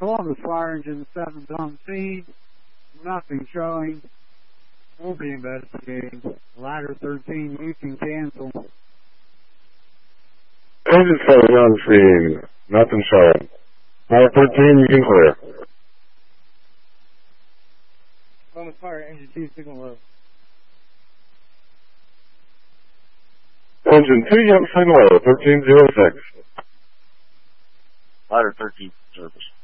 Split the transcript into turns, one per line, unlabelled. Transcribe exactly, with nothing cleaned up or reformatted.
Columbus Fire Engine seven's on scene. Nothing showing. We'll be investigating. Ladder thirteen, you can cancel.
Engine seven on scene. Nothing showing. Ladder thirteen, you can clear.
Columbus Fire Engine two, signal low.
Engine two, you have a signal low, thirteen zero six.
Ladder thirteen, service.